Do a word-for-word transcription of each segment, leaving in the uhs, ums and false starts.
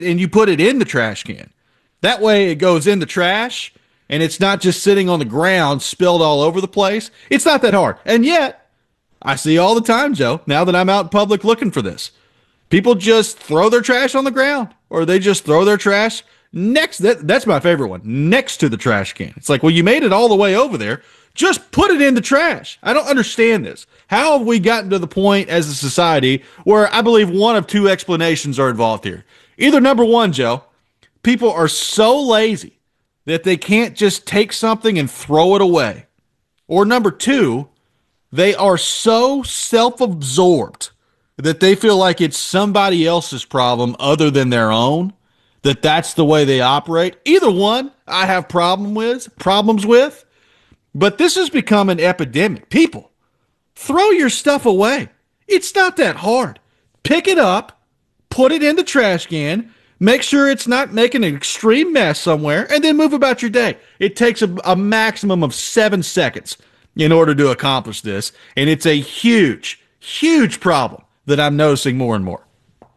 and you put it in the trash can. That way it goes in the trash and it's not just sitting on the ground spilled all over the place. It's not that hard. And yet, I see all the time, Joe, now that I'm out in public looking for this. People just throw their trash on the ground, or they just throw their trash next. That, that's my favorite one, next to the trash can. It's like, well, you made it all the way over there. Just put it in the trash. I don't understand this. How have we gotten to the point as a society where I believe one of two explanations are involved here? Either number one, Joe, people are so lazy that they can't just take something and throw it away. Or number two, they are so self-absorbed that they feel like it's somebody else's problem other than their own, that that's the way they operate. Either one I have problem with, problems with, but this has become an epidemic. People, throw your stuff away. It's not that hard. Pick it up, put it in the trash can, make sure it's not making an extreme mess somewhere, and then move about your day. It takes a, a maximum of seven seconds in order to accomplish this, and it's a huge, huge problem that I'm noticing more and more.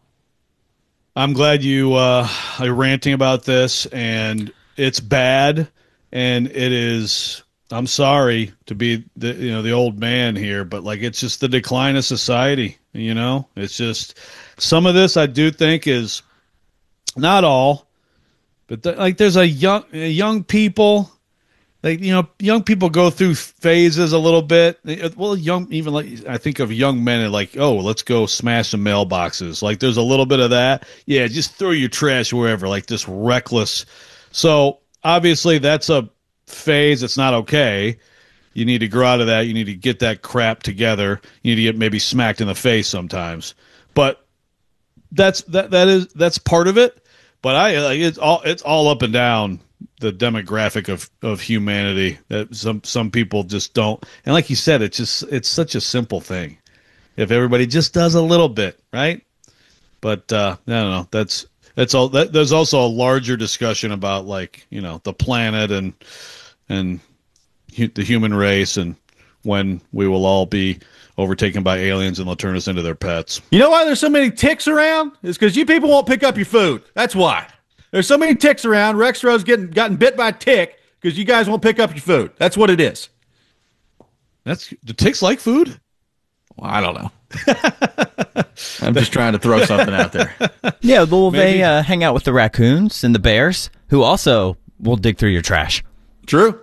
I'm glad you uh, are ranting about this, and it's bad, and it is. I'm sorry to be the you know the old man here, but like it's just the decline of society. You know, it's just some of this I do think is not all, but th- like there's a young young people. Like, you know, young people go through phases a little bit. Well, young, even like I think of young men and like, oh, let's go smash some mailboxes. Like there's a little bit of that. Yeah, just throw your trash wherever, like this reckless. So obviously that's a phase. It's not okay. You need to grow out of that. You need to get that crap together. You need to get maybe smacked in the face sometimes. But that's that that is that's part of it. But I like it's all it's all up and down the demographic of, of humanity that some some people just don't. And like you said, it's just it's such a simple thing. If everybody just does a little bit, right? But uh, I don't know. That's that's all. That, there's also a larger discussion about like you know the planet and and hu- the human race and when we will all be overtaken by aliens and they'll turn us into their pets. You know why there's so many ticks around? It's because you people won't pick up your food. That's why. There's so many ticks around. Rexro's getting gotten bit by a tick because you guys won't pick up your food. That's what it is. That's the ticks like food? Well, I don't know. I'm just trying to throw something out there. Yeah, well, Maybe. they uh, hang out with the raccoons and the bears, who also will dig through your trash. True.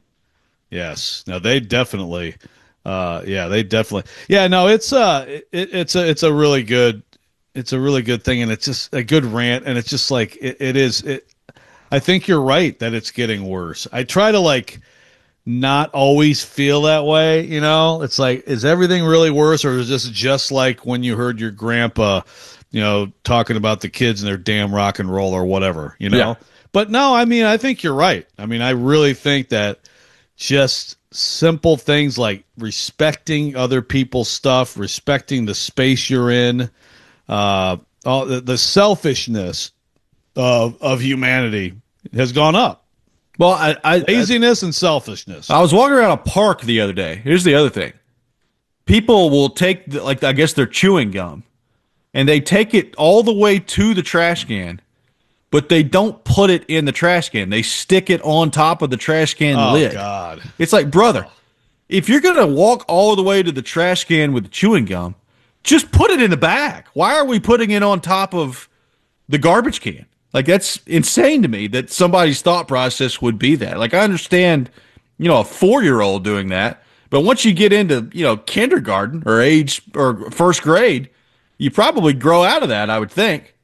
Yes. No, they definitely. Uh, yeah, they definitely. Yeah, no, it's uh, it, it's a it's a really good, it's a really good thing, and it's just a good rant, and it's just like it, it is. It. I think you're right that it's getting worse. I try to like not always feel that way, you know. It's like, is everything really worse, or is this just like when you heard your grandpa, you know, talking about the kids and their damn rock and roll or whatever, you know? Yeah. But no, I mean, I think you're right. I mean, I really think that just simple things like respecting other people's stuff, respecting the space you're in, uh, all the, the selfishness of of humanity has gone up. Well, I, I Laziness and selfishness. I was walking around a park the other day. Here's the other thing. People will take, the, like, I guess they're chewing gum, and they take it all the way to the trash can, but they don't put it in the trash can. They stick it on top of the trash can oh, lid. God. It's like, brother, if you're going to walk all the way to the trash can with the chewing gum, just put it in the bag. Why are we putting it on top of the garbage can? Like, that's insane to me that somebody's thought process would be that. Like, I understand, you know, a four-year-old doing that, but once you get into, you know, kindergarten or age or first grade, you probably grow out of that, I would think.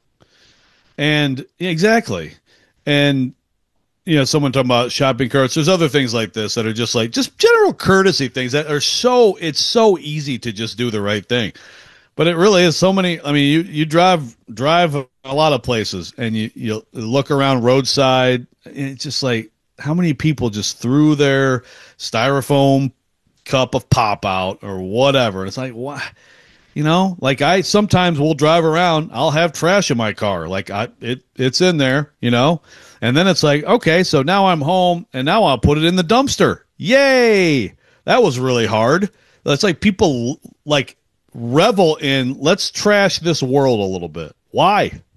And yeah, exactly. And, you know, someone talking about shopping carts. There's other things like this that are just like, just general courtesy things that are so, it's so easy to just do the right thing. But it really is so many. I mean, you, you drive drive a lot of places, and you, you look around roadside, and it's just like, how many people just threw their styrofoam cup of pop out or whatever. It's like, what? You know, like I sometimes will drive around, I'll have trash in my car. Like I it it's in there, you know? And then it's like, okay, so now I'm home, and now I'll put it in the dumpster. Yay! That was really hard. It's like people like revel in, let's trash this world a little bit. Why?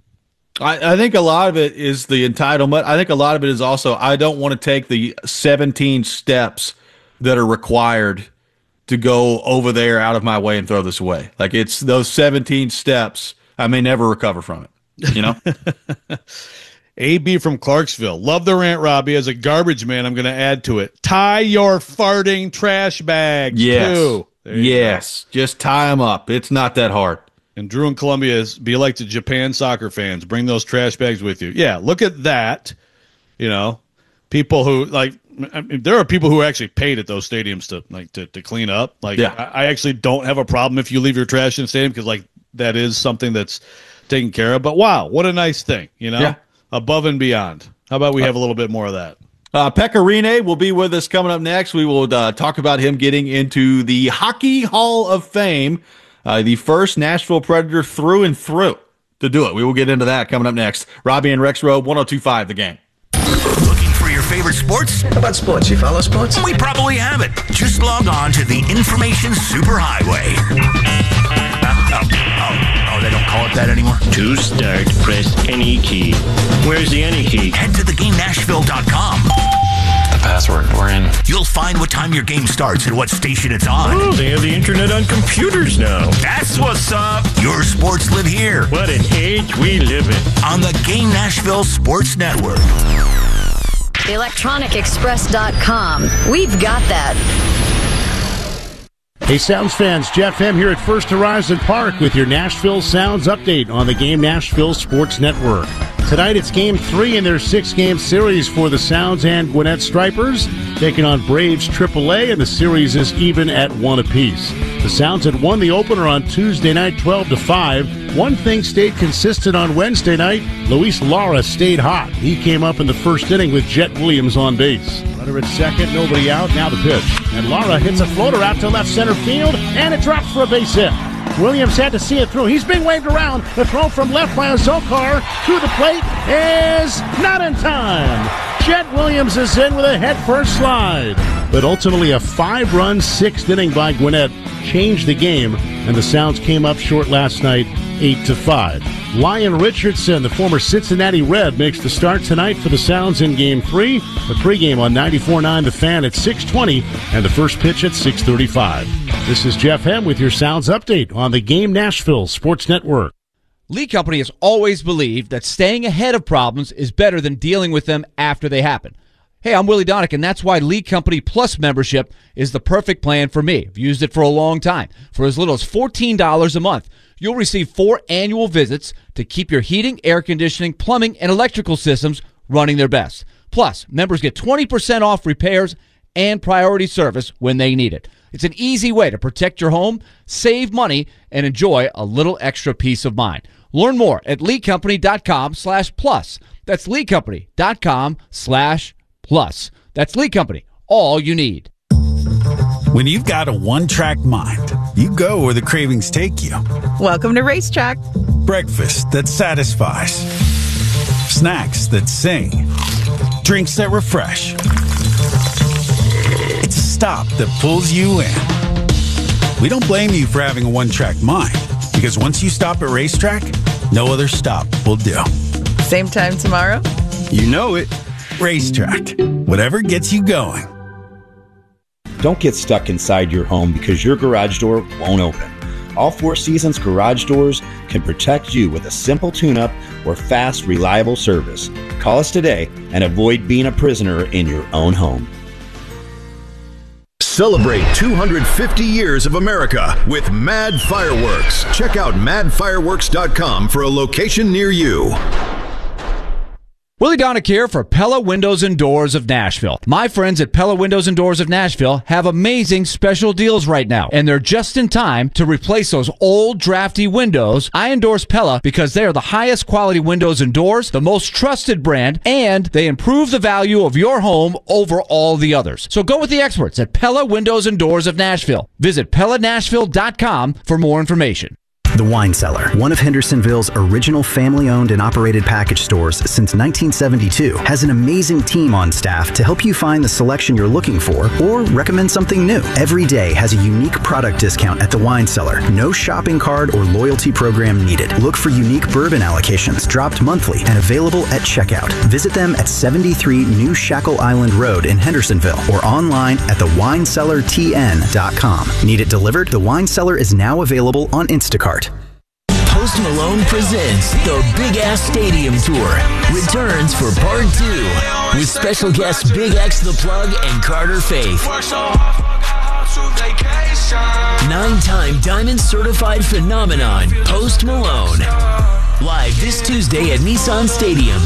I, I think a lot of it is the entitlement. I think a lot of it is also I don't want to take the seventeen steps that are required to go over there out of my way and throw this away. Like it's those seventeen steps. I may never recover from it, you know? A B from Clarksville. Love the rant, Robbie. As a garbage man, I'm going to add to it. Tie your farting trash bags, yes. too. Yes. Go. Just tie them up. It's not that hard. And Drew in Columbia is be like the Japan soccer fans. Bring those trash bags with you. Yeah, look at that. You know, people who, like, I mean, there are people who are actually paid at those stadiums to like to, to clean up. Like, yeah. I, I actually don't have a problem if you leave your trash in the stadium because, like, that is something that's taken care of. But, wow, what a nice thing, you know? Yeah. Above and beyond. How about we have a little bit more of that? Uh, Pecorine will be with us coming up next. We will uh, talk about him getting into the Hockey Hall of Fame, uh, the first Nashville Predator through and through to do it. We will get into that coming up next. Robbie and Rex Robe, one oh two point five The Game. Looking for your favorite sports? How about sports? You follow sports? We probably have it. Just log on to the Information Superhighway. Uh, oh, oh, oh, they don't call it that anymore? To start, press any key. Where's the any key? Head to the game nashville dot com. The password, we're in. You'll find what time your game starts and what station it's on. Oh, they have the internet on computers now. That's what's up. Your sports live here. What an age we live in. On the Game Nashville Sports Network. electronic express dot com. We've got that. Hey, Sounds fans, Jeff M. here at First Horizon Park with your Nashville Sounds update on the Game Nashville Sports Network. Tonight it's Game three in their six-game series for the Sounds and Gwinnett Stripers, taking on Braves triple A, and the series is even at one apiece. The Sounds had won the opener on Tuesday night twelve to five. One thing stayed consistent on Wednesday night. Luis Lara stayed hot. He came up in the first inning with Jet Williams on base. Runner at second, nobody out. Now the pitch. And Lara hits a floater out to left center field, and it drops for a base hit. Williams had to see it through. He's being waved around. The throw from left by Zokar to the plate is not in time. Jet Williams is in with a head-first slide. But ultimately a five-run sixth inning by Gwinnett changed the game, and the Sounds came up short last night, eight to five. Lyon Richardson, the former Cincinnati Red, makes the start tonight for the Sounds in Game three. The pregame on ninety-four point nine The Fan at six twenty, and the first pitch at six thirty-five. This is Jeff Hem with your Sounds update on the Game Nashville Sports Network. Lee Company has always believed that staying ahead of problems is better than dealing with them after they happen. Hey, I'm Willie Donick, and that's why Lee Company Plus membership is the perfect plan for me. I've used it for a long time. For as little as fourteen dollars a month, you'll receive four annual visits to keep your heating, air conditioning, plumbing, and electrical systems running their best. Plus, members get twenty percent off repairs and priority service when they need it. It's an easy way to protect your home, save money, and enjoy a little extra peace of mind. Learn more at leecompany.com slash plus. That's leecompany.com slash plus. That's Lee Company, all you need. When you've got a one-track mind, you go where the cravings take you. Welcome to Racetrack. Breakfast that satisfies. Snacks that sing. Drinks that refresh. It's a stop that pulls you in. We don't blame you for having a one-track mind, because once you stop at Racetrack, no other stop will do. Same time tomorrow? You know it. Racetrack. Whatever gets you going. Don't get stuck inside your home because your garage door won't open. All Four Seasons garage doors can protect you with a simple tune-up or fast, reliable service. Call us today and avoid being a prisoner in your own home. Celebrate two hundred fifty years of America with Mad Fireworks. Check out mad fireworks dot com for a location near you. Willie Donick here for Pella Windows and Doors of Nashville. My friends at Pella Windows and Doors of Nashville have amazing special deals right now, and they're just in time to replace those old drafty windows. I endorse Pella because they are the highest quality windows and doors, the most trusted brand, and they improve the value of your home over all the others. So go with the experts at Pella Windows and Doors of Nashville. Visit pella nashville dot com for more information. The Wine Cellar, one of Hendersonville's original family-owned and operated package stores since nineteen seventy-two, has an amazing team on staff to help you find the selection you're looking for or recommend something new. Every day has a unique product discount at The Wine Cellar. No shopping card or loyalty program needed. Look for unique bourbon allocations dropped monthly and available at checkout. Visit them at seventy-three New Shackle Island Road in Hendersonville or online at the wine cellar t n dot com. Need it delivered? The Wine Cellar is now available on Instacart. Post Malone presents the Big Ass Stadium Tour. Returns for part two with special guests Big X the Plug and Carter Faith. Nine-time Diamond Certified Phenomenon, Post Malone. Live this Tuesday at Nissan Stadium.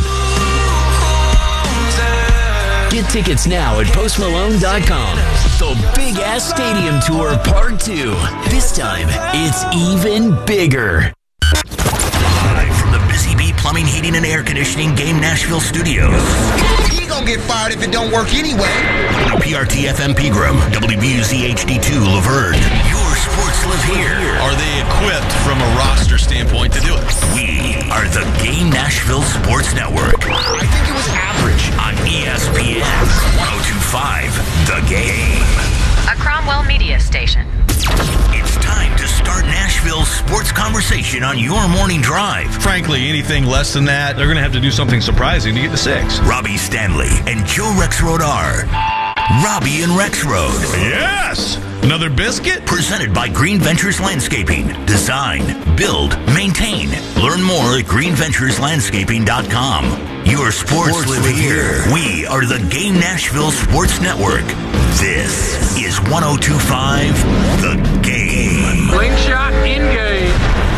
Get tickets now at post malone dot com. The Big Ass Stadium Tour Part two. This time, it's even bigger. Live from the Busy Bee Plumbing, Heating, and Air Conditioning Game Nashville Studios. He gonna get fired if it don't work anyway. W P R T F M Pegram, W B U Z H D two Laverne. Your sports live here. Are they equipped from a roster standpoint to do it? We are the Game Nashville Sports Network. I think it was average. On E S P N one oh two point five, The Game. A Cromwell media station. It's time to start Nashville's sports conversation on your morning drive. Frankly, anything less than that, they're going to have to do something surprising to get to six. Robbie Stanley and Joe Rexrode are Robbie and Rexrode. Yes! Another biscuit? Presented by Green Ventures Landscaping. Design, build, maintain. Learn more at green ventures landscaping dot com. Your sports, sports live here. We are the Game Nashville Sports Network. This is one oh two point five, The Game. Slingshot in game.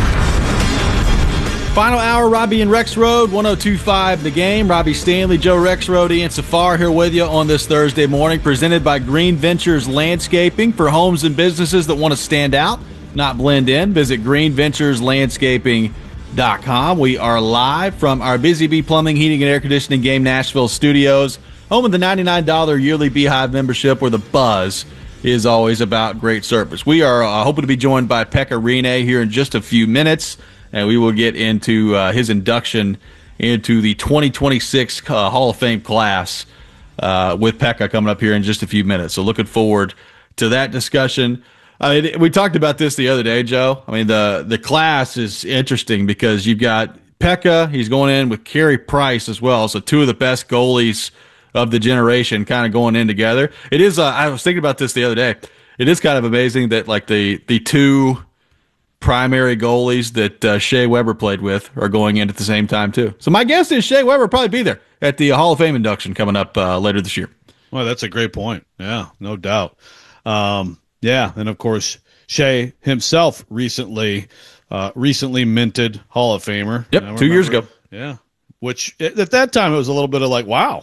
Final hour, Robbie and Rexrode, one oh two point five The Game. Robbie Stanley, Joe Rexrode, Ian Safar here with you on this Thursday morning, presented by Green Ventures Landscaping for homes and businesses that want to stand out, not blend in. Visit green ventures landscaping dot com. We are live from our Busy Bee Plumbing, Heating, and Air Conditioning Game Nashville studios, home of the ninety-nine dollars yearly Beehive membership, where the buzz is always about great service. We are uh, hoping to be joined by Pekka Rinne here in just a few minutes, and we will get into uh, his induction into the twenty twenty-six uh, Hall of Fame class uh, with Pekka coming up here in just a few minutes. So looking forward to that discussion. I mean, we talked about this the other day, Joe. I mean, the the class is interesting because you've got Pekka. He's going in with Carey Price as well. So two of the best goalies of the generation kind of going in together. It is, uh, I was thinking about this the other day. It is kind of amazing that like the, the two primary goalies that uh, Shea Weber played with are going in at the same time too. So my guess is Shea Weber will probably be there at the Hall of Fame induction coming up uh, later this year. Well, that's a great point. Yeah, no doubt. Um, yeah, and of course, Shea himself recently uh, recently minted Hall of Famer. Yep, two remember, years ago. Yeah, which at that time it was a little bit of like, wow.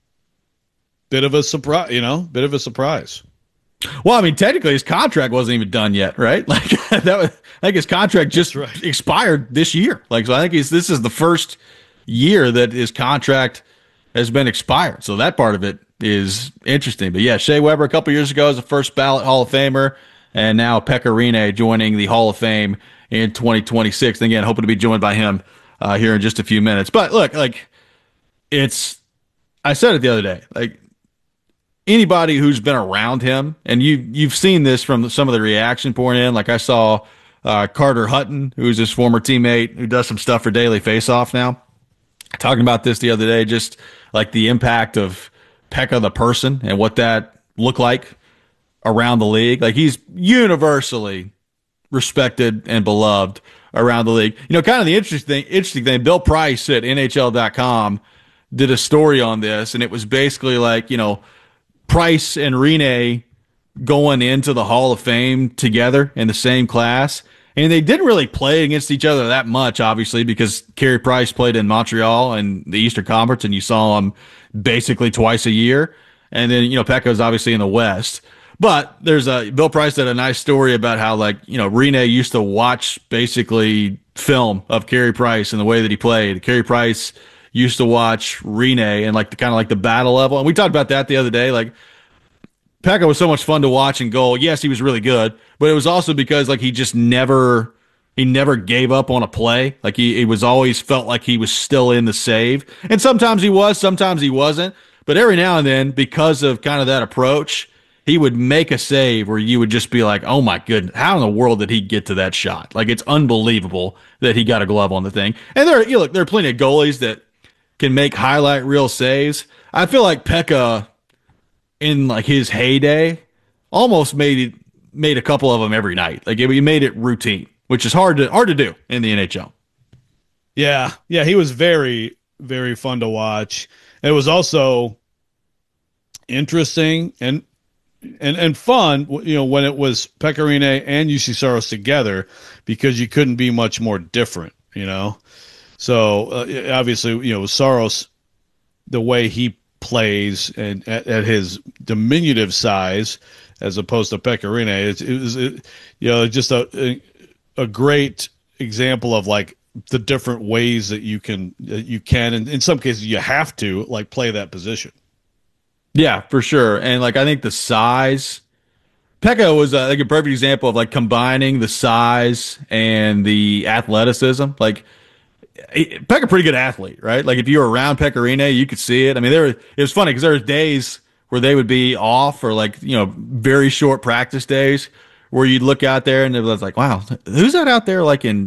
Bit of a surprise, you know, bit of a surprise. Well, I mean, technically his contract wasn't even done yet, right? Like that was, I think his contract just right. expired this year. Like, so I think he's, this is the first year that his contract has been expired. So that part of it is interesting. But yeah, Shea Weber a couple years ago as a first ballot Hall of Famer, and now Pekka Rinne joining the Hall of Fame in twenty twenty-six. And again, hoping to be joined by him uh, here in just a few minutes. But look, like it's, I said it the other day, like, anybody who's been around him, and you, you've seen this from some of the reaction pouring in. Like I saw uh, Carter Hutton, who's his former teammate, who does some stuff for Daily Faceoff now, talking about this the other day, just like the impact of Pekka the person and what that looked like around the league. Like he's universally respected and beloved around the league. You know, kind of the interesting thing, interesting thing, Bill Price at N H L dot com did a story on this, and it was basically like, you know, Price and Rinne going into the Hall of Fame together in the same class. And they didn't really play against each other that much, obviously, because Carey Price played in Montreal and the Eastern Conference, and you saw him basically twice a year. And then, you know, Pekka was obviously in the West. But there's a Bill Price did a nice story about how, like, you know, Rinne used to watch basically film of Carey Price and the way that he played. Carey Price used to watch Rinne and like the kind of like the battle level. And we talked about that the other day. Like Pekka was so much fun to watch and goal. Yes, he was really good, but it was also because like he just never he never gave up on a play. Like he, he was always felt like he was still in the save. And sometimes he was, sometimes he wasn't. But every now and then, because of kind of that approach, he would make a save where you would just be like, oh my goodness, how in the world did he get to that shot? Like, it's unbelievable that he got a glove on the thing. And there, you look, there are plenty of goalies that can make highlight reel saves. I feel like Pekka, in like his heyday, almost made made a couple of them every night. Like, he made it routine, which is hard to hard to do in the N H L. Yeah, yeah, he was very, very fun to watch. It was also interesting and and and fun, you know, when it was Pekka Rinne and U C Saros together, because you couldn't be much more different, you know. So uh, obviously, you know, Saros, the way he plays and at, at his diminutive size, as opposed to Pekka Rinne, it, it was, it, you know, just a, a a great example of like the different ways that you can you can, and in some cases you have to like play that position. Yeah, for sure. And like, I think the size, Pekka was uh, like a perfect example of like combining the size and the athleticism. Like, Pekka, pretty good athlete, right? Like, if you were around Pekka Rinne, you could see it. I mean, there were, it was funny because there were days where they would be off, or like, you know, very short practice days where you'd look out there and it was like, wow, who's that out there like in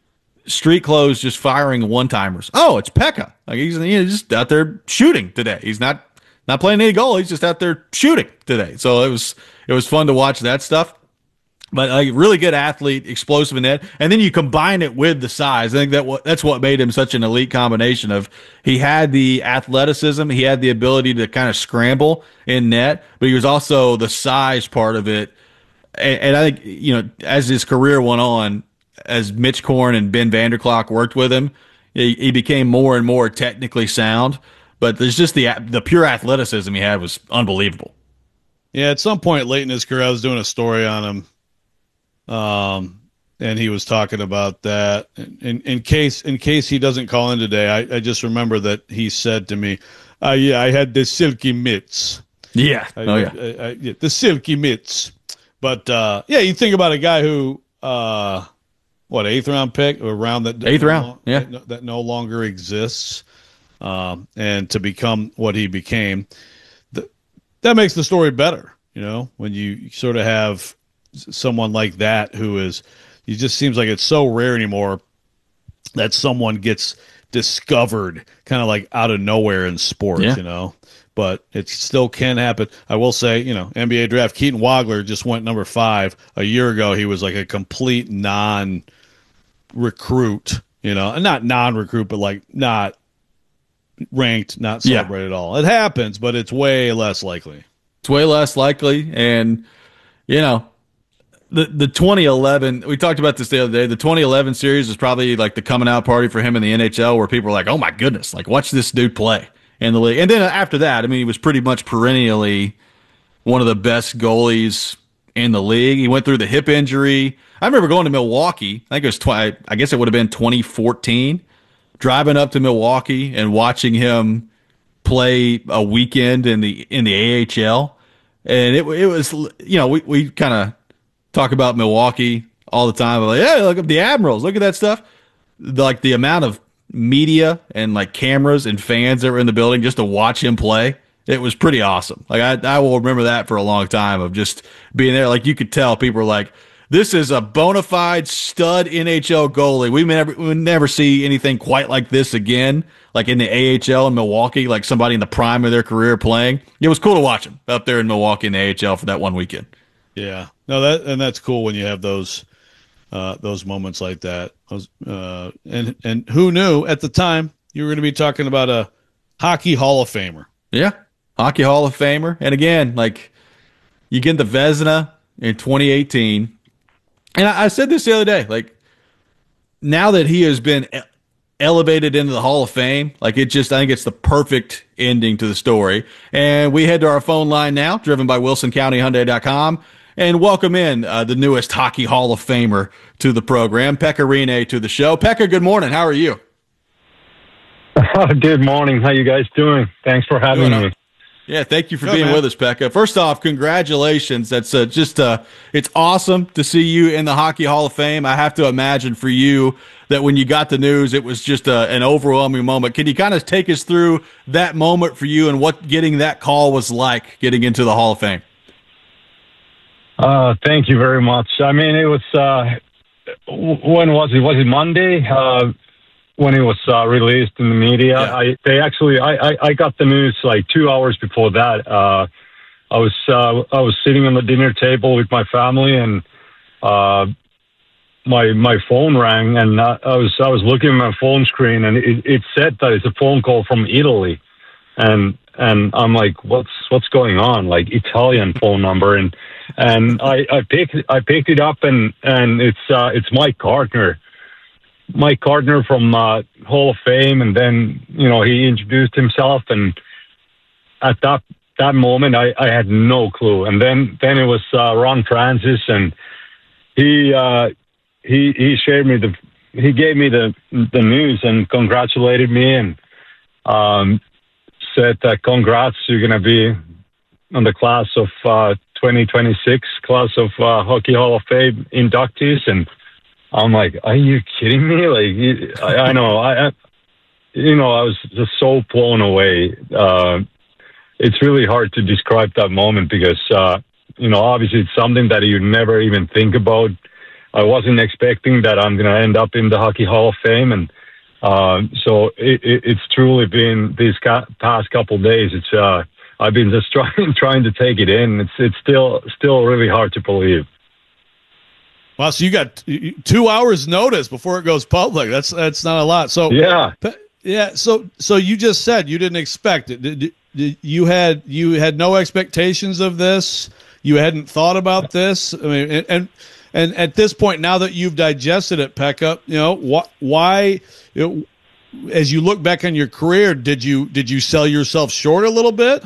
street clothes just firing one-timers? Oh, it's Pekka. Like, he's, you know, just out there shooting today. He's not Not playing any goal. He's just out there shooting today. So it was it was fun to watch that stuff. But like, really good athlete, explosive in net, and then you combine it with the size. I think that what that's what made him such an elite combination. Of he had the athleticism, he had the ability to kind of scramble in net, but he was also the size part of it. And, and I think, you know, as his career went on, as Mitch Korn and Ben Vanderklok worked with him, he, he became more and more technically sound. But there's just the the pure athleticism he had was unbelievable. Yeah, at some point late in his career, I was doing a story on him, um, and he was talking about that. In, in case in case he doesn't call in today, I, I just remember that he said to me, uh, "Yeah, I had the silky mitts." Yeah, I, oh yeah. I, I, yeah, the silky mitts. But uh, yeah, you think about a guy who, uh, what eighth round pick or round that eighth no, round, yeah, that, that no longer exists. Um, and to become what he became, th- that makes the story better. You know, when you sort of have someone like that who is, it just seems like it's so rare anymore that someone gets discovered kind of like out of nowhere in sports, yeah. you know, but it still can happen. I will say, you know, N B A draft, Keaton Wagler just went number five. A year ago, he was like a complete non-recruit, you know, and not non-recruit, but like not ranked, not celebrated yeah. at all. It happens, but it's way less likely. It's way less likely. And, you know, the the twenty eleven, we talked about this the other day, the twenty eleven series is probably like the coming out party for him in the N H L, where people are like, oh my goodness, like, watch this dude play in the league. And then after that, I mean, he was pretty much perennially one of the best goalies in the league. He went through the hip injury. I remember going to Milwaukee. I think it was, tw- I guess it would have been twenty fourteen. Driving up to Milwaukee and watching him play a weekend in the in the A H L, and it it was, you know, we we kind of talk about Milwaukee all the time. We're like, hey, look at the Admirals, look at that stuff. The, like the amount of media and like cameras and fans that were in the building just to watch him play, it was pretty awesome. Like I I will remember that for a long time, of just being there. Like, you could tell people were like, this is a bona fide stud N H L goalie. We may never, we never see anything quite like this again, like in the A H L in Milwaukee, like somebody in the prime of their career playing. It was cool to watch him up there in Milwaukee in the A H L for that one weekend. Yeah, no, that and that's cool when you have those uh, those moments like that. Uh, and and who knew at the time you were going to be talking about a hockey Hall of Famer? Yeah, hockey Hall of Famer. And again, like, you get the Vezina in twenty eighteen. And I, I said this the other day, like, now that he has been e- elevated into the Hall of Fame, like, it just, I think it's the perfect ending to the story. And we head to our phone line now, driven by Wilson County Hyundai dot com, and welcome in uh, the newest Hockey Hall of Famer to the program, Pekka Rinne, to the show. Pekka, good morning. How are you? Oh, good morning. How you guys doing? Thanks for having doing me. Yeah, thank you for Go, being man. with us, Pekka. First off, congratulations. That's uh, just uh, it's awesome to see you in the Hockey Hall of Fame. I have to imagine for you that when you got the news, it was just a, an overwhelming moment. Can you kind of take us through that moment for you and what getting that call was like, getting into the Hall of Fame? Uh, thank you very much. I mean, it was, uh, when was it? Was it Monday? Uh, when it was uh, released in the media. Yeah. I, they actually, I, I, I got the news like two hours before that. Uh, I was, uh, I was sitting on the dinner table with my family, and uh, my my phone rang, and I, I was I was looking at my phone screen, and it, it said that it's a phone call from Italy, and and I'm like, what's what's going on? Like Italian phone number, and and I, I picked I picked it up, and and it's uh, it's Mike Gardner. Mike Gardner from uh, Hall of Fame, and then you know he introduced himself, and at that that moment I, I had no clue, and then then it was uh, Ron Francis, and he uh, he he shared me the he gave me the the news and congratulated me, and um, said that congrats, you're gonna be on the class of uh, twenty twenty-six class of uh, Hockey Hall of Fame inductees, and I'm like, are you kidding me? Like, I, I know, I, I, you know, I was just so blown away. Uh, it's really hard to describe that moment because, uh, you know, obviously it's something that you never even think about. I wasn't expecting that I'm going to end up in the Hockey Hall of Fame. And um, so it, it, it's truly been these ca- past couple of days. It's, uh, I've been just trying, trying to take it in. It's, it's still, still really hard to believe. Wow, so you got two hours notice before it goes public. That's that's not a lot. So yeah, yeah. So so you just said you didn't expect it. Did, did, you had you had no expectations of this. You hadn't thought about this. I mean, and and, and at this point, now that you've digested it, Pekka, you know wh- why? You know, as you look back on your career, did you did you sell yourself short a little bit?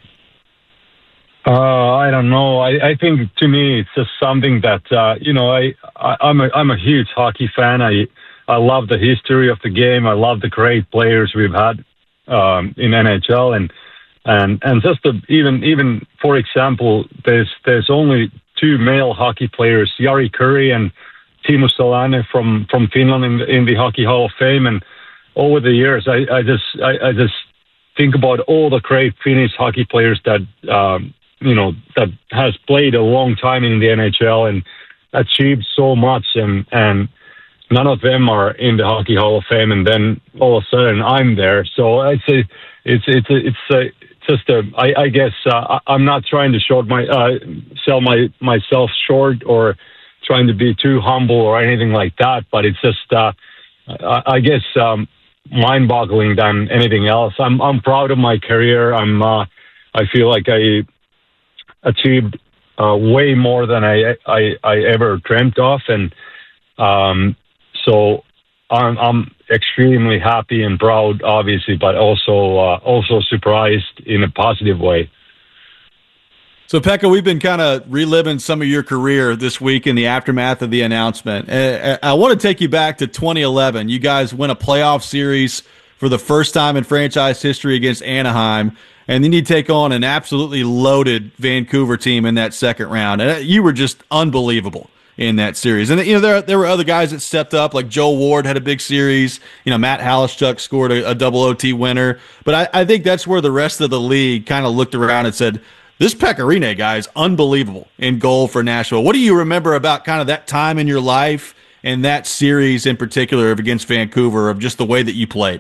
Uh, I don't know. I, I think to me it's just something that uh, you know. I, I I'm a I'm a huge hockey fan. I I love the history of the game. I love the great players we've had um, in N H L, and and and just the, even even for example, there's there's only two male hockey players, Jari Kurri and Timo Solanne from from Finland in the, in the Hockey Hall of Fame. And over the years, I I just I, I just think about all the great Finnish hockey players that. Um, you know, that has played a long time in the N H L and achieved so much, and, and none of them are in the Hockey Hall of Fame, and then all of a sudden I'm there. So it's a, it's it's a, it's a, just a, I, I guess uh, I'm not trying to short my uh, sell my myself short or trying to be too humble or anything like that, but it's just uh, I, I guess um, mind-boggling than anything else. I'm I'm proud of my career. I'm uh, I feel like I achieved uh, way more than I, I I ever dreamt of, and um, so I'm I'm extremely happy and proud, obviously, but also uh, also surprised in a positive way. So, Pekka, we've been kind of reliving some of your career this week in the aftermath of the announcement. Uh, I want to take you back to twenty eleven. You guys win a playoff series for the first time in franchise history against Anaheim. And then you take on an absolutely loaded Vancouver team in that second round. And you were just unbelievable in that series. And, you know, there there were other guys that stepped up, like Joe Ward had a big series. You know, Matt Halischuk scored a, a double O T winner. But I, I think that's where the rest of the league kind of looked around and said, this Pekka Rinne guy is unbelievable in goal for Nashville. What do you remember about kind of that time in your life and that series in particular of against Vancouver, of just the way that you played?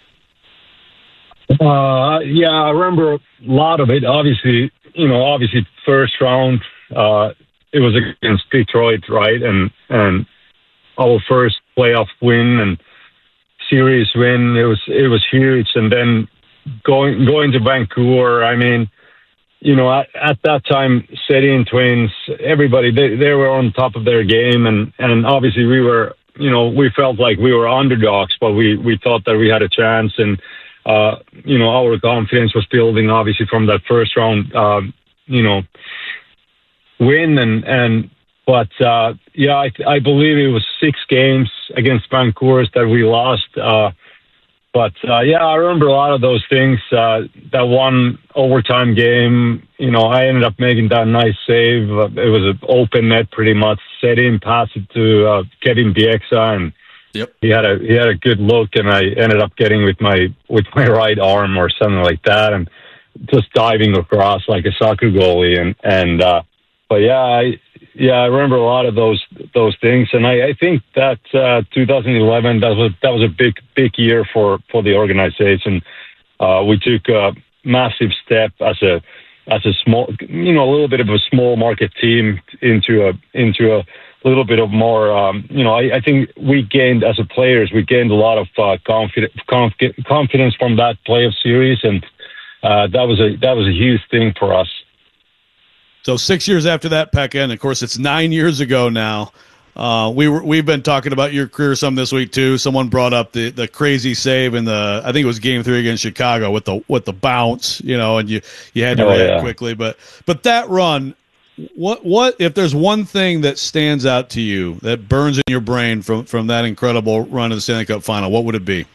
Uh, yeah, I remember a lot of it. Obviously, you know, obviously first round, uh, it was against Detroit, right? And, and our first playoff win and series win, it was, it was huge. And then going, going to Vancouver, I mean, you know, at, at that time, Sedin Twins, everybody, they, they were on top of their game. And, and obviously we were, you know, we felt like we were underdogs, but we, we thought that we had a chance. And, Uh, you know, our confidence was building, obviously, from that first round, uh, you know, win. And, and but, uh, yeah, I, I believe it was six games against Vancouver that we lost. Uh, but uh, yeah, I remember a lot of those things. Uh, that one overtime game, you know, I ended up making that nice save. Uh, it was an open net, pretty much. Set in, pass it to uh, Kevin Bieksa, and yep. he had a he had a good look, and I ended up getting with my with my right arm or something like that, and just diving across like a soccer goalie, and and uh, but yeah, I yeah I remember a lot of those those things, and I, I think that uh, two thousand eleven that was that was a big big year for for the organization. Uh, we took a massive step as a as a small, you know, a little bit of a small market team into a into a little bit of more, um, you know, I, I think we gained as a players, we gained a lot of uh, confidence conf- confidence from that playoff series, and uh, that was a that was a huge thing for us. So six years after that, Pekka, and of course it's nine years ago now. Uh, we were we've been talking about your career some this week too. Someone brought up the, the crazy save in the I think it was Game Three against Chicago with the with the bounce, you know, and you, you had to oh, react yeah. quickly. But but that run, what what if there's one thing that stands out to you that burns in your brain from, from that incredible run in the Stanley Cup Final? What would it be?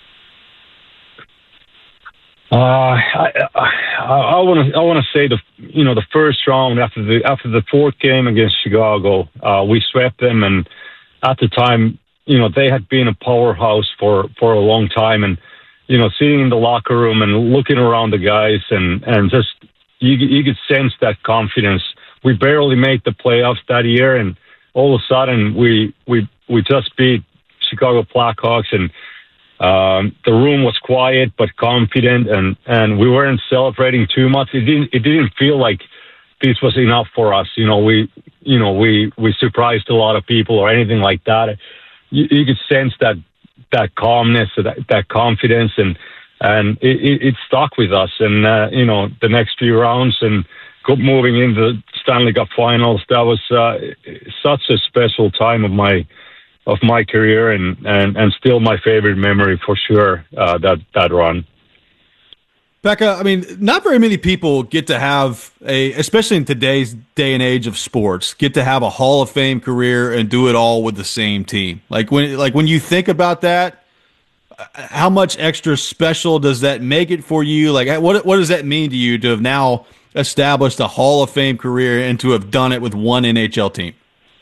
Uh, I I want to I want to say the you know the first round after the after the fourth game against Chicago, uh, we swept them, and at the time, you know, they had been a powerhouse for, for a long time, and you know, sitting in the locker room and looking around the guys, and and just you you could sense that confidence. We barely made the playoffs that year, and all of a sudden we we we just beat Chicago Blackhawks, and Um, the room was quiet but confident, and, and we weren't celebrating too much. It didn't it didn't feel like this was enough for us. You know, we you know we, we surprised a lot of people or anything like that. You, you could sense that that calmness, that, that confidence, and and it, it, it stuck with us. And uh, you know, the next few rounds and moving into the Stanley Cup Finals, that was uh, such a special time of my. of my career, and, and, and still my favorite memory for sure, uh, that, that run. Pekka, I mean, not very many people get to have a, especially in today's day and age of sports, get to have a Hall of Fame career and do it all with the same team. Like when, like when you think about that, how much extra special does that make it for you? Like what, what does that mean to you to have now established a Hall of Fame career and to have done it with one N H L team?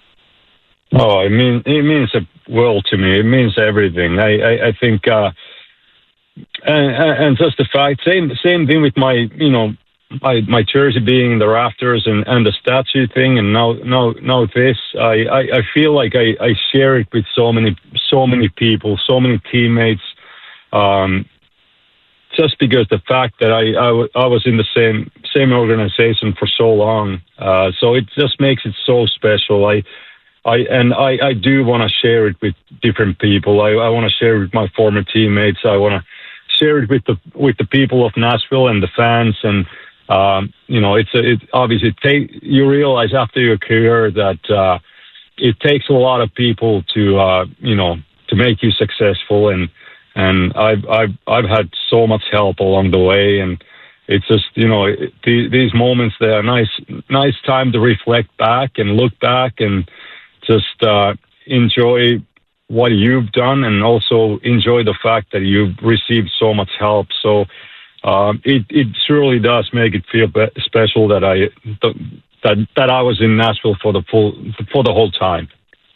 Oh, I mean, it means a world to me. It means everything. I, I, I think, uh, and, and just the fact, same, same thing with my, you know, my, my jersey being in the rafters and, and the statue thing, and now, now, now this. I, I, I feel like I, I share it with so many, so many people, so many teammates. Um, just because the fact that I, I, w- I was in the same, same organization for so long, uh, so it just makes it so special. I. I and I, I do want to share it with different people. I, I want to share it with my former teammates. I want to share it with the with the people of Nashville and the fans. And um, you know, it's a, it obviously it take, you realize after your career that uh, it takes a lot of people to uh, you know to make you successful. And and I've I've I've had so much help along the way. And it's just, you know, it, the, these moments, they are nice nice time to reflect back and look back and just uh, enjoy what you've done, and also enjoy the fact that you've received so much help. So um, it it surely does make it feel be- special that I that that I was in Nashville for the full for the whole time.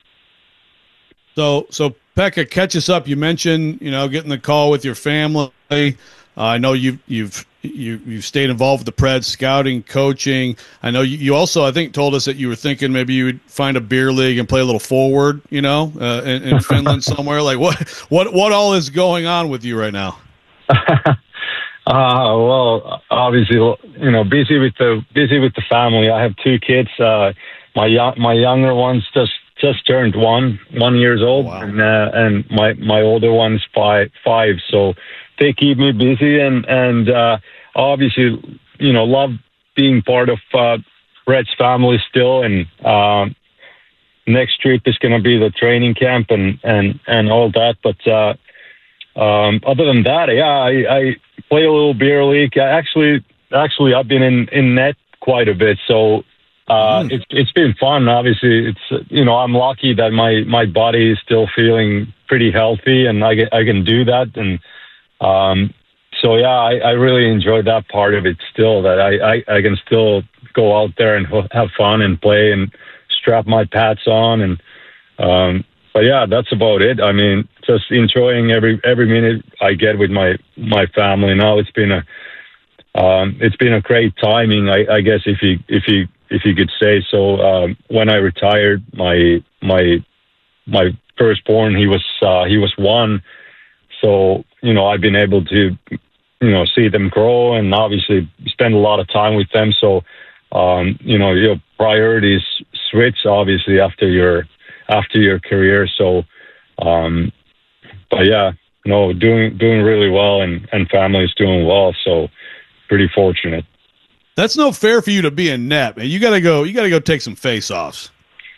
So so Pekka, catch us up. You mentioned, you know, getting the call with your family. Uh, I know you've you've you you've stayed involved with the Preds, scouting, coaching. I know you, you also, I think, told us that you were thinking maybe you would find a beer league and play a little forward, you know, uh, in, in Finland somewhere. Like what what what all is going on with you right now? uh, well, obviously, you know, busy with the busy with the family. I have two kids. Uh, my young, my younger one's just just turned one one years old, wow. and uh, and my my older one's five five. So they keep me busy, and and uh, obviously, you know, love being part of uh, Red's family still. And um, next trip is going to be the training camp and and and all that. But uh, um, other than that, yeah, I, I play a little beer league. I actually, actually, I've been in, in net quite a bit, so uh, mm. it's it's been fun. Obviously, it's you know, I'm lucky that my my body is still feeling pretty healthy, and I get, I can do that and. Um, so yeah, I, I really enjoyed that part of it still, that I, I, I can still go out there and have fun and play and strap my pads on. And, um, but yeah, that's about it. I mean, just enjoying every, every minute I get with my, my family now. It's been a, um, it's been a great timing, I, I guess, if you, if you, if you could say so. Um, when I retired, my, my, my firstborn, he was, uh, he was one. So, you know, I've been able to, you know, see them grow and obviously spend a lot of time with them. So, um, you know, your priorities switch obviously after your, after your career. So, um, but yeah, no, doing, doing really well, and, and family's doing well. So pretty fortunate. That's no fair for you to be in net, man. You gotta go, you gotta go take some face-offs.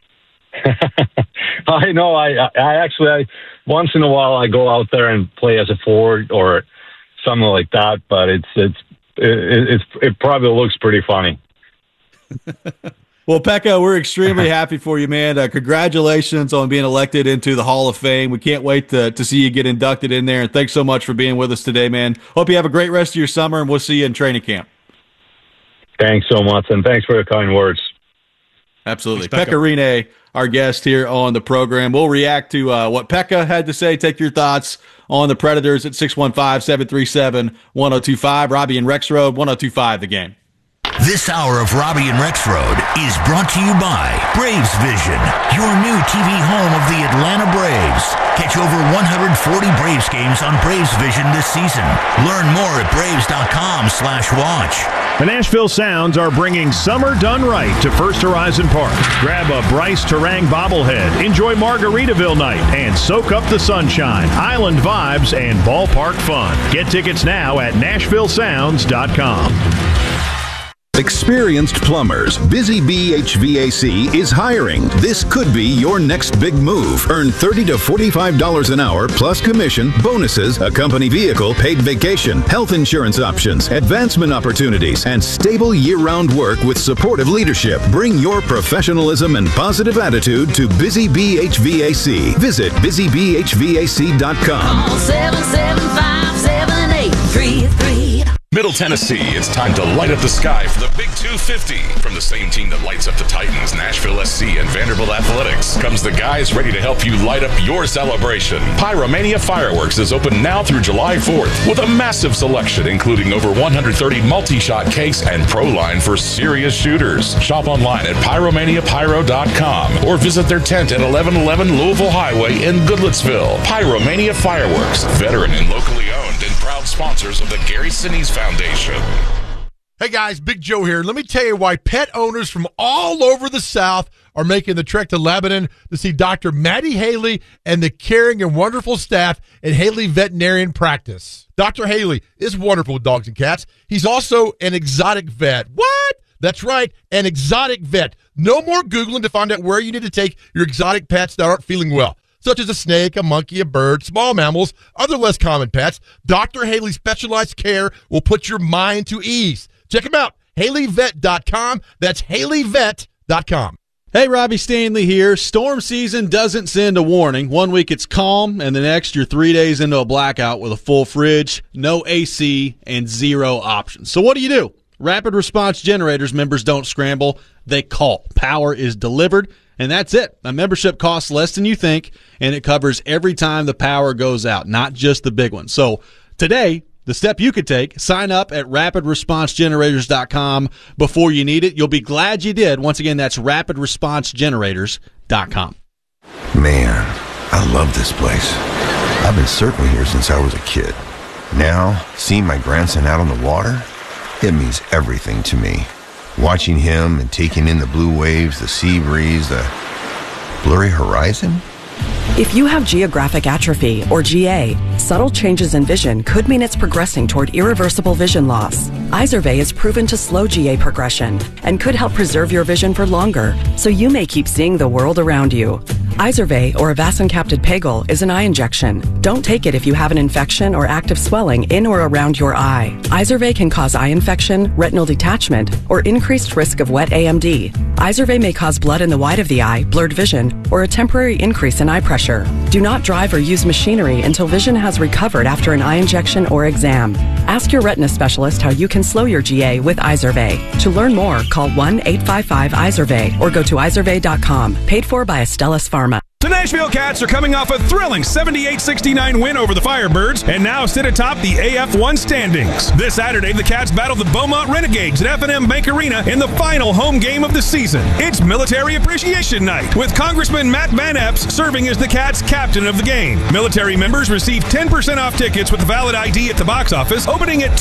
I know. I, I actually, I, once in a while I go out there and play as a forward or something like that, but it's, it's, it, it's, it probably looks pretty funny. Well, Pekka, we're extremely happy for you, man. Uh, congratulations on being elected into the Hall of Fame. We can't wait to, to see you get inducted in there. And thanks so much for being with us today, man. Hope you have a great rest of your summer, and we'll see you in training camp. Thanks so much, and thanks for the kind words. Absolutely. Pekka Rinne, our guest here on the program. We'll react to uh, what Pekka had to say. Take your thoughts on the Predators at six one five, seven three seven, one oh two five. Robbie and Rexroad, one oh two five The Game. This hour of Robbie and Rexroad is brought to you by Braves Vision, your new T V home of the Atlanta Braves. Catch over one hundred forty Braves games on Braves Vision this season. Learn more at braves.com slash watch. The Nashville Sounds are bringing summer done right to First Horizon Park. Grab a Bryce Terang bobblehead, enjoy Margaritaville night, and soak up the sunshine, island vibes, and ballpark fun. Get tickets now at nashville sounds dot com. Experienced plumbers, Busy Bee H V A C is hiring. This could be your next big move. Earn thirty to forty-five dollars an hour plus commission, bonuses, a company vehicle, paid vacation, health insurance options, advancement opportunities, and stable year-round work with supportive leadership. Bring your professionalism and positive attitude to Busy Bee H V A C. Visit busy bee h v a c dot com. Call seven seven five, seven eight three three. Middle Tennessee, it's time to light up the sky for the Big two fifty. From the same team that lights up the Titans, Nashville S C, and Vanderbilt Athletics, comes the guys ready to help you light up your celebration. Pyromania Fireworks is open now through July fourth with a massive selection, including over one hundred thirty multi-shot case and pro line for serious shooters. Shop online at pyromania pyro dot com or visit their tent at eleven eleven Louisville Highway in Goodlettsville. Pyromania Fireworks, veteran and locally owned, and proud sponsors of the Gary Sinise Foundation. Hey guys, Big Joe here. Let me tell you why pet owners from all over the South are making the trek to Lebanon to see Doctor Maddie Haley and the caring and wonderful staff at Haley Veterinarian Practice. Doctor Haley is wonderful with dogs and cats. He's also an exotic vet. What? That's right, an exotic vet. No more Googling to find out where you need to take your exotic pets that aren't feeling well, such as a snake, a monkey, a bird, small mammals, other less common pets. Doctor Haley's specialized care will put your mind to ease. Check him out, haley vet dot com. That's haley vet dot com. Hey, Robbie Stanley here. Storm season doesn't send a warning. One week it's calm, and the next you're three days into a blackout with a full fridge, no A C, and zero options. So what do you do? Rapid Response Generators members don't scramble. They call. Power is delivered, and that's it. A membership costs less than you think, and it covers every time the power goes out, not just the big ones. So today, the step you could take, sign up at rapid response generators dot com before you need it. You'll be glad you did. Once again, that's rapid response generators dot com. Man, I love this place. I've been surfing here since I was a kid. Now, seeing my grandson out on the water, it means everything to me. Watching him and taking in the blue waves, the sea breeze, the blurry horizon. If you have geographic atrophy, or G A, subtle changes in vision could mean it's progressing toward irreversible vision loss. Izervay is proven to slow G A progression and could help preserve your vision for longer, so you may keep seeing the world around you. Izervay, or avacincaptad pegol, is an eye injection. Don't take it if you have an infection or active swelling in or around your eye. Izervay can cause eye infection, retinal detachment, or increased risk of wet A M D. Izervay may cause blood in the white of the eye, blurred vision, or a temporary increase in eye pressure. Do not drive or use machinery until vision has recovered after an eye injection or exam. Ask your retina specialist how you can slow your G A with Izervay. To learn more, call one eight five five Izervay or go to izervay dot com. Paid for by Astellas Pharma. The Nashville Cats are coming off a thrilling seventy-eight sixty-nine win over the Firebirds and now sit atop the A F one standings. This Saturday, the Cats battle the Beaumont Renegades at F and M Bank Arena in the final home game of the season. It's Military Appreciation Night, with Congressman Matt Van Epps serving as the Cats' captain of the game. Military members receive ten percent off tickets with a valid I D at the box office, opening at